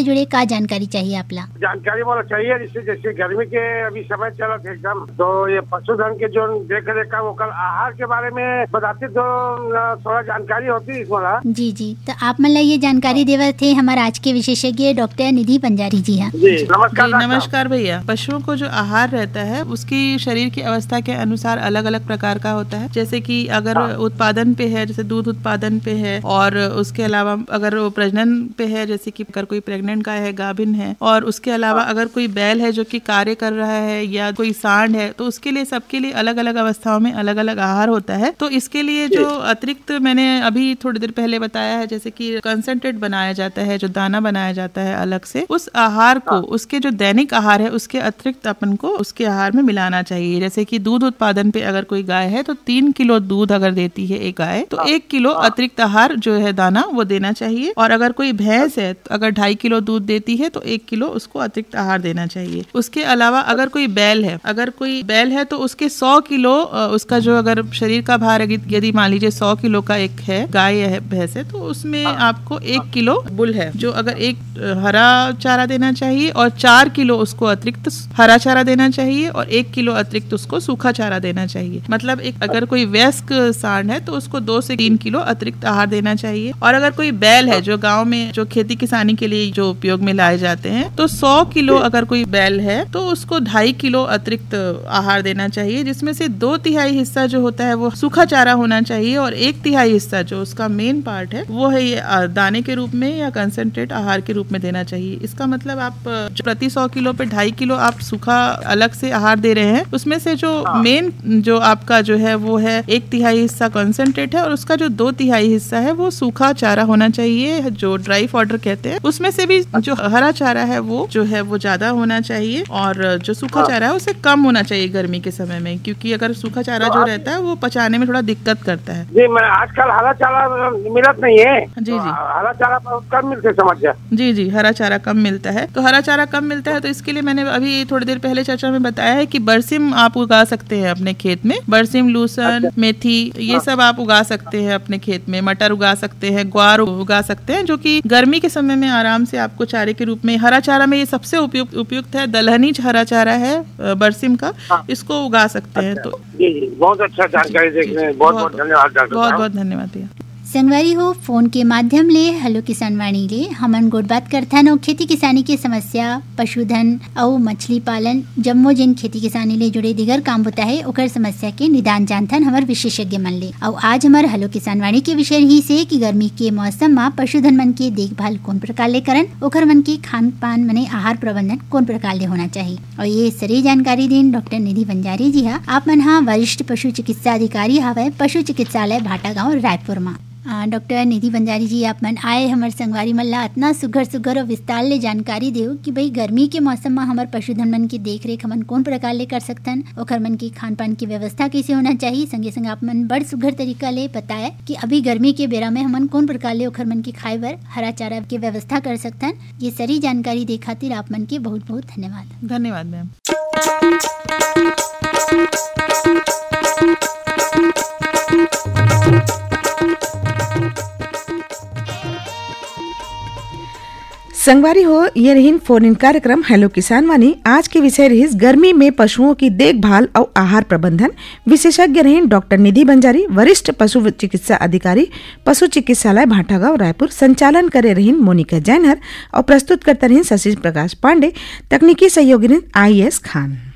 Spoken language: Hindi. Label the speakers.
Speaker 1: ले जुड़े का जानकारी चाहिए आपला?
Speaker 2: जानकारी वाला चाहिए जैसे गर्मी के अभी समय चला थे एकदम, तो ये पशुधन के जो देख रेख का वो कल आहार के बारे में बताते तो थोड़ा जानकारी होती है इसमें।
Speaker 1: जी जी, तो आप मतलब ये जानकारी देवर थे हमारे आज के विशेषज्ञ डॉक्टर निधि बंजारी जी। हाँ
Speaker 2: जी नमस्कार।
Speaker 3: नमस्कार भैया। पशुओं को जो आहार रहता है उसकी शरीर की अवस्था के अनुसार अलग अलग प्रकार का होता है। जैसे कि अगर उत्पादन पे है, जैसे दूध उत्पादन पे है, और उसके अलावा अगर वो प्रजनन पे है, जैसे कि अगर कोई प्रेग्नेंट गाय है, गाभिन है, और उसके अलावा अगर कोई बैल है जो कि कार्य कर रहा है, या कोई सांड है, तो उसके लिए सबके लिए अलग अलग अवस्थाओं में अलग अलग आहार होता है। तो इसके लिए जो अतिरिक्त मैंने अभी थोड़ी देर पहले बताया है, जैसे कि कंसंट्रेट बनाया जाता है, जो दाना बनाया जाता है अलग से, उस आहार को उसके जो दैनिक आहार है उसके अतिरिक्त अपन को उसके आहार में मिलाना चाहिए। जैसे कि दूध उत्पादन पे अगर कोई गाय है तो 3 किलो दूध अगर देती है एक गाय, तो 1 किलो अतिरिक्त आहार जो है दाना वो देना चाहिए। और अगर कोई भैंस है तो अगर 2.5 किलो दूध देती है तो 1 किलो उसको अतिरिक्त आहार देना चाहिए। उसके अलावा अगर कोई बैल है तो उसके 100 किलो उसका जो अगर शरीर का भार यदि मान लीजिए 100 किलो का एक है गाय है भैंस है, तो उसमें आपको 1 किलो बुल है जो अगर एक हरा चारा देना चाहिए, और 4 किलो उसको अतिरिक्त हरा चारा देना चाहिए, और 1 किलो अतिरिक्त उसको सूखा चारा देना चाहिए। मतलब अगर कोई वयस्क सांड है तो उसको 2 से 3 किलो अतिरिक्त आहार देना चाहिए। और अगर कोई बैल है जो गांव में जो खेती किसानी के लिए जो उपयोग में लाए जाते हैं, तो 100 किलो अगर कोई बैल है तो उसको 2.5 किलो अतिरिक्त आहार देना चाहिए, जिसमें से 2/3 हिस्सा जो होता है वो सूखा चारा होना चाहिए, और 1/3 हिस्सा जो उसका मेन पार्ट है वो है ये दाने के रूप में या कंसंट्रेट आहार के रूप में देना चाहिए। इसका मतलब आप प्रति 100 किलो पे 2.5 किलो आप सूखा अलग से आहार दे रहे हैं, उसमें से जो मेन जो आपका जो है वो है 1/3 हिस्सा कंसंट्रेट है, और उसका जो 2/3 हिस्सा है वो सूखा चारा होना चाहिए, जो ड्राई फॉडर कहते हैं। उसमें से भी जो हरा चारा है वो जो है वो ज्यादा होना चाहिए, और जो सूखा चारा है उसे कम होना चाहिए गर्मी के समय में, क्योंकि अगर सूखा चारा जो रहता है वो पचाने में थोड़ा दिक्कत करता है।
Speaker 2: जी, मैं आजकल हरा चारा मिलत नहीं है।
Speaker 3: जी जी,
Speaker 2: हरा चारा कम मिलते समझ।
Speaker 3: जी जी, हरा चारा कम मिलता है। तो हरा चारा कम मिलता है तो इसके लिए मैंने अभी थोड़ी देर पहले चर्चा में बताया है कि बरसिम आप उगा सकते हैं अपने खेत में। बरसिम, लूसन, मेथी, ये सब आप उगा सकते हैं अपने खेत में। मटर उगा सकते हैं, ग्वार उगा सकते हैं, जो कि गर्मी के समय में आराम से आपको चारे के रूप में। हरा चारा में ये सबसे उपयुक्त है, दलहनी हरा चारा है बरसिम का, इसको उगा सकते हैं। तो
Speaker 2: जी, बहुत अच्छा जानकारी देखने में बहुत बहुत धन्यवाद डॉक्टर।
Speaker 3: बहुत बहुत धन्यवाद भैया।
Speaker 1: संगवारी हो फोन के माध्यम ले हेलो किसान वाणी ले हमन गोट बात करथन और खेती किसानी के समस्या, पशुधन और मछली पालन जम्मो जिन खेती किसानी ले जुड़े दिगर काम होता है ओकर समस्या के निदान जानथन हमार विशेषज्ञ मन ले। और आज हमार हेलो किसान वाणी के विषय ही से कि गर्मी के मौसम में पशुधन मन के देखभाल कौन प्रकार ले करन, ओकर मन के खान पान मने आहार प्रबंधन कौन प्रकार ले होना चाहिए। और ये सारी जानकारी देन डॉक्टर निधि बंजारी जी हा। आप मन हा वरिष्ठ पशु चिकित्सा अधिकारी हवे पशु चिकित्सालय भाटा गाँव रायपुर में। डॉक्टर निधि बंजारी जी आप मन आए हमार संगवारी मन ला इतना सुघर और विस्तार ले जानकारी देव कि भाई गर्मी के मौसम में हमार पशुधन मन की देख रेख हमन कौन प्रकार ले कर सकथन, ओकर मन की खान पान की व्यवस्था कैसे होना चाहिए। संगे संग आप मन बड़ सुघर तरीका ले बताया कि अभी गर्मी के बेरा में हमन कौन प्रकार ले ओकर मन की खाए बर हरा चारा की व्यवस्था कर सकथन। ये सारी जानकारी दे खातिर आप मन के बहुत बहुत धन्यवाद।
Speaker 3: धन्यवाद मैम।
Speaker 4: संगवारी हो ये रहीन फोन इन कार्यक्रम हेलो किसान वाणी। आज के विषय रहीस गर्मी में पशुओं की देखभाल और आहार प्रबंधन। विशेषज्ञ रहीन डॉक्टर निधि बंजारी, वरिष्ठ पशु चिकित्सा अधिकारी पशु चिकित्सालय भाटागांव रायपुर। संचालन करे रहीन मोनिका जैनहर और प्रस्तुत करते रहीन शशि प्रकाश पांडे। तकनीकी सहयोगी रहीन IS खान।